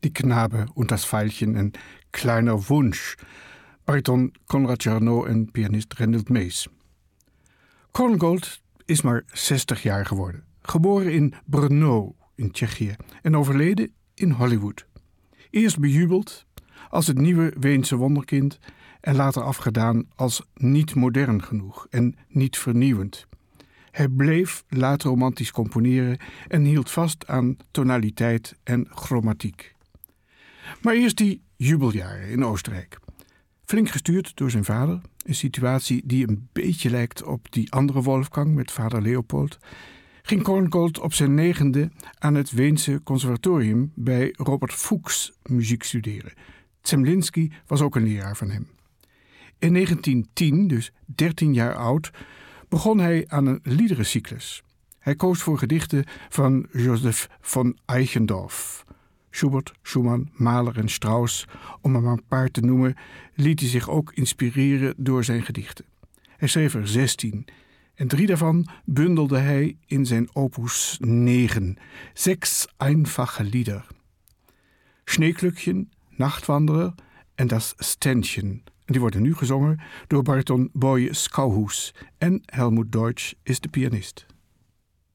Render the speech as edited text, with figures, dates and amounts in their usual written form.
Die Knabe und das Veilchen en Kleiner Wunsch, bariton Konrad Jarno en pianist Reinhold Mees. Korngold is maar 60 jaar geworden. Geboren in Brno in Tsjechië en overleden in Hollywood. Eerst bejubeld als het nieuwe Weense wonderkind en later afgedaan als niet modern genoeg en niet vernieuwend. Hij bleef laat romantisch componeren en hield vast aan tonaliteit en chromatiek. Maar eerst die jubeljaren in Oostenrijk. Flink gestuurd door zijn vader, een situatie die een beetje lijkt op die andere Wolfgang met vader Leopold, ging Korngold op zijn 9e aan het Weense conservatorium bij Robert Fuchs muziek studeren. Zemlinsky was ook een leraar van hem. In 1910, dus 13 jaar oud, begon hij aan een liederencyclus. Hij koos voor gedichten van Joseph von Eichendorff. Schubert, Schumann, Mahler en Strauss, om er maar een paar te noemen, liet hij zich ook inspireren door zijn gedichten. Hij schreef er 16 en 3 daarvan bundelde hij in zijn opus 9, 6 einfache Lieder. Schneeklöckchen, Nachtwanderer en Das Ständchen. Die worden nu gezongen door bariton Boye Skouhuis en Helmut Deutsch is de pianist.